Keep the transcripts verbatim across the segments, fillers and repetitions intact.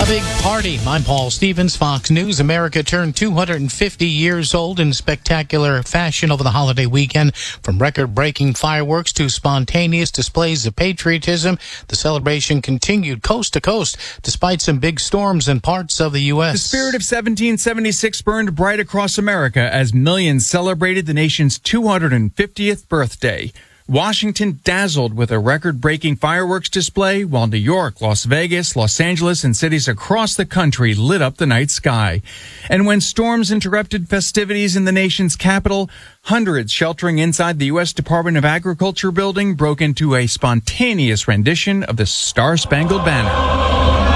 A big party. I'm Paul Stevens, Fox News. America turned two hundred fifty years old in spectacular fashion over the holiday weekend. From record-breaking fireworks to spontaneous displays of patriotism, the celebration continued coast to coast despite some big storms in parts of the U S. The spirit of seventeen seventy-six burned bright across America as millions celebrated the nation's two hundred fiftieth birthday. Washington dazzled with a record-breaking fireworks display, while New York, Las Vegas, Los Angeles, and cities across the country lit up the night sky. And when storms interrupted festivities in the nation's capital, hundreds sheltering inside the U S Department of Agriculture building broke into a spontaneous rendition of the Star-Spangled Banner.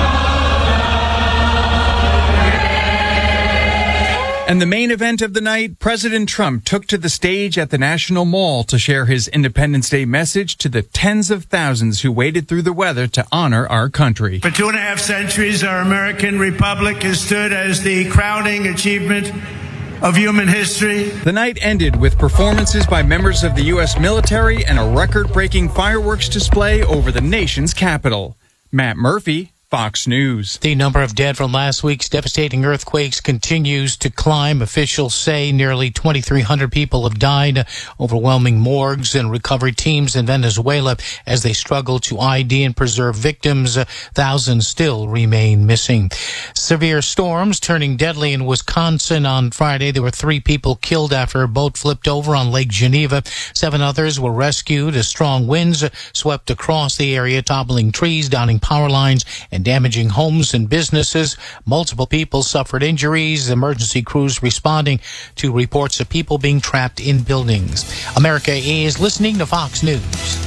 And the main event of the night, President Trump took to the stage at the National Mall to share his Independence Day message to the tens of thousands who waded through the weather to honor our country. For two and a half centuries, our American republic has stood as the crowning achievement of human history. The night ended with performances by members of the U S military and a record-breaking fireworks display over the nation's capital. Matt Murphy, Fox News. The number of dead from last week's devastating earthquakes continues to climb. Officials say nearly twenty-three hundred people have died, overwhelming morgues and recovery teams in Venezuela as they struggle to I D and preserve victims. Thousands still remain missing. Severe storms turning deadly in Wisconsin on Friday. There were three people killed after a boat flipped over on Lake Geneva. Seven others were rescued as strong winds swept across the area, toppling trees, downing power lines, and damaging homes and businesses. Multiple people suffered injuries. Emergency crews responding to reports of people being trapped in buildings. America is listening to Fox News.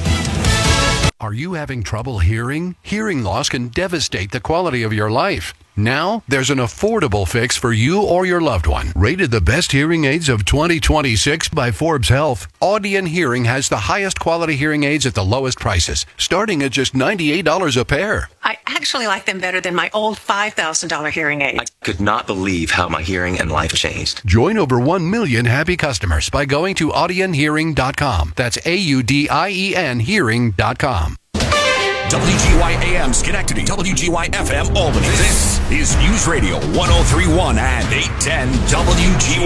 Are you having trouble hearing? Hearing loss can devastate the quality of your life. Now, there's an affordable fix for you or your loved one. Rated the best hearing aids of twenty twenty-six by Forbes Health, Audion Hearing has the highest quality hearing aids at the lowest prices, starting at just ninety-eight dollars a pair. I actually like them better than my old five thousand dollars hearing aids. I could not believe how my hearing and life changed. Join over one million happy customers by going to audion hearing dot com. That's A U D I E N hearing dot com. W G Y A M Schenectady, W G Y F M Albany. This is News Radio one oh three point one and eight ten W G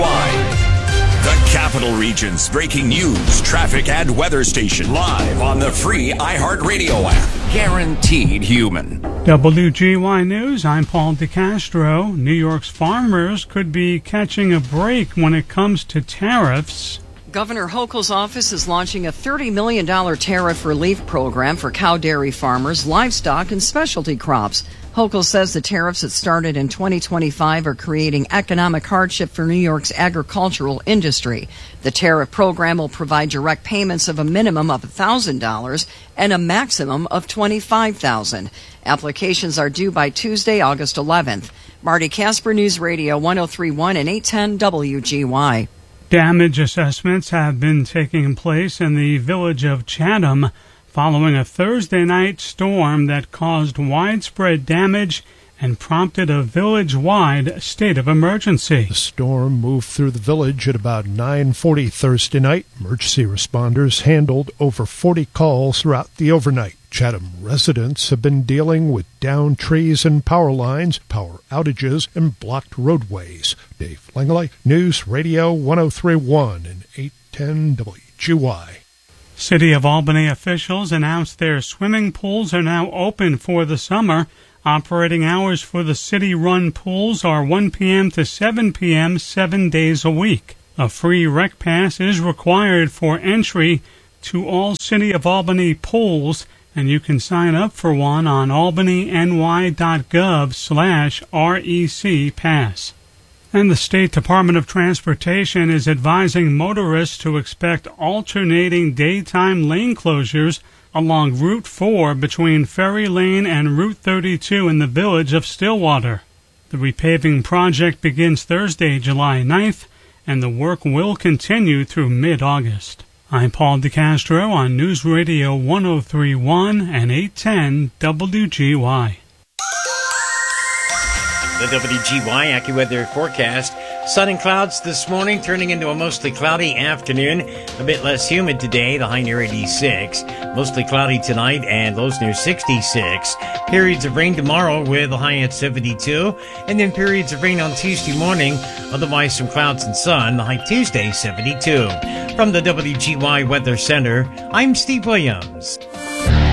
Y. The Capital Region's breaking news, traffic, and weather station live on the free iHeartRadio app. Guaranteed human. W G Y News, I'm Paul DeCastro. New York's farmers could be catching a break when it comes to tariffs. Governor Hochul's office is launching a thirty million dollars tariff relief program for cow dairy farmers, livestock, and specialty crops. Hochul says the tariffs that started in twenty twenty-five are creating economic hardship for New York's agricultural industry. The tariff program will provide direct payments of a minimum of one thousand dollars and a maximum of twenty-five thousand dollars. Applications are due by Tuesday, August eleventh. Marty Casper, News Radio one oh three point one and eight ten W G Y. Damage assessments have been taking place in the village of Chatham following a Thursday night storm that caused widespread damage and prompted a village-wide state of emergency. The storm moved through the village at about nine forty Thursday night. Emergency responders handled over forty calls throughout the overnight. Chatham residents have been dealing with downed trees and power lines, power outages, and blocked roadways. Dave Langley, News Radio one oh three point one and eight ten W G Y. City of Albany officials announced their swimming pools are now open for the summer. Operating hours for the city-run pools are one p.m. to seven p.m. seven days a week. A free rec pass is required for entry to all City of Albany pools, and you can sign up for one on albany n y dot gov slash R E C pass. And the State Department of Transportation is advising motorists to expect alternating daytime lane closures along Route four between Ferry Lane and Route thirty-two in the village of Stillwater. The repaving project begins Thursday, July ninth, and the work will continue through mid-August. I'm Paul DeCastro on News Radio one oh three point one and eight ten W G Y. The W G Y AccuWeather forecast. Sun and clouds this morning, turning into a mostly cloudy afternoon. A bit less humid today, the high near eighty-six. Mostly cloudy tonight and lows near sixty-six. Periods of rain tomorrow with a high at seventy-two. And then periods of rain on Tuesday morning. Otherwise some clouds and sun, the high Tuesday seventy-two. From the W G Y Weather Center, I'm Steve Williams.